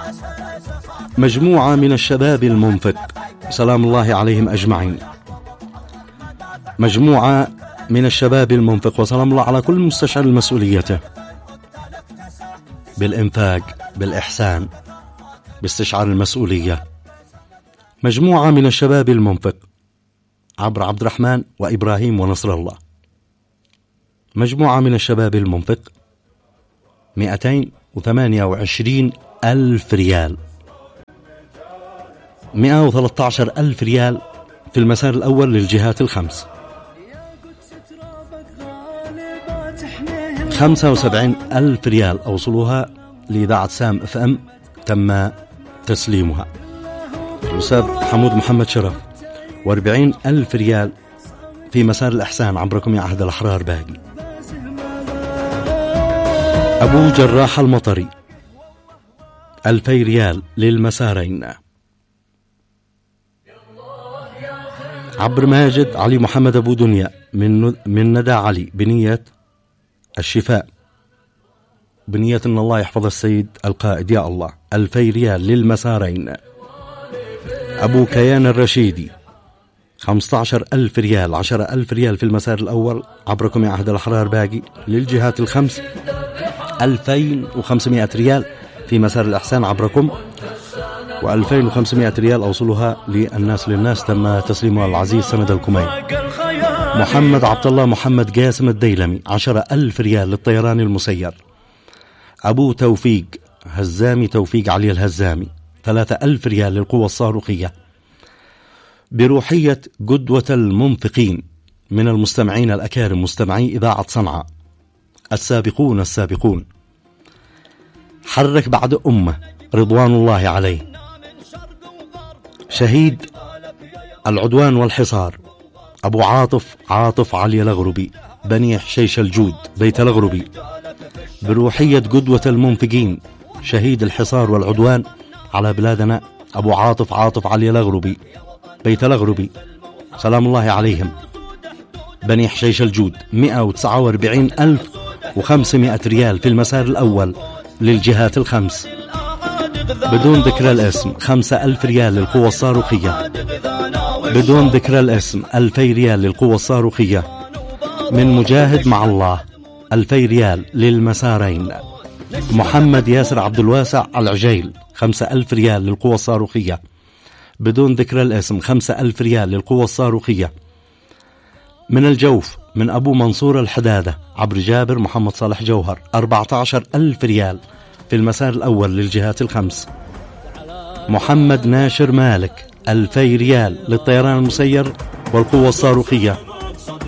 مجموعة من الشباب المنفق سلام الله عليهم أجمعين. مجموعة من الشباب المنفق وسلام الله على كل مستشعر مسؤوليته بالإنفاق بالإحسان باستشعار المسؤولية. مجموعة من الشباب المنفق عبر عبد الرحمن وإبراهيم ونصر الله. مجموعة من الشباب المنفق 228,000 ريال، 113,000 ريال في المسار الأول للجهات الخمس، 75,000 ريال أوصلوها لإذاعة سام اف ام تم تسليمها الأستاذ حمود محمد شرف، و40,000 ريال في مسار الإحسان عبركم يا عهد الأحرار باقي. أبو جراح المطري 2,000 ريال للمسارين. عبر ماجد علي محمد أبو دنيا من ندى علي بنية الشفاء، بنية أن الله يحفظ السيد القائد يا الله، 2,000 ريال للمسارين. أبو كيان الرشيدي 15,000 ريال، 10,000 ريال في المسار الأول عبركم يا عهد الأحرار باقي للجهات الخمس، 2,500 ريال في مسار الإحسان عبركم، و2,500 ريال أوصلها للناس تم تسليمها العزيز سند الكمين. محمد عبد الله محمد قاسم الديلمي 10,000 ريال للطيران المسير. أبو توفيق هزامي توفيق علي الهزامي 3,000 ريال للقوة الصاروخية. بروحية قدوة المنفقين من المستمعين الأكارم مستمعي إذاعة صنعاء السابقون حرك بعد أمة رضوان الله عليه، شهيد العدوان والحصار أبو عاطف علي الأغربي بني حشيش الجود بيت الأغربي. بروحية قدوة المنفقين شهيد الحصار والعدوان على بلادنا أبو عاطف علي الأغربي بيت الأغربي سلام الله عليهم بني حشيش الجود، 149,500 ريال في المسار الأول للجهات الخمس بدون ذكر الاسم. 5,000 ريال للقوة الصاروخية بدون ذكر الاسم. 2,000 ريال للقوة الصاروخية من مجاهد مع الله، 2,000 ريال للمسارين. محمد ياسر عبد الواسع العجيل 5,000 ريال للقوة الصاروخية بدون ذكر الاسم. 5,000 ريال للقوة الصاروخية من الجوف من أبو منصور الحدادة عبر جابر محمد صالح جوهر، 14,000 ريال في المسار الأول للجهات الخمس. محمد ناشر مالك 2,000 ريال للطيران المسير والقوة الصاروخية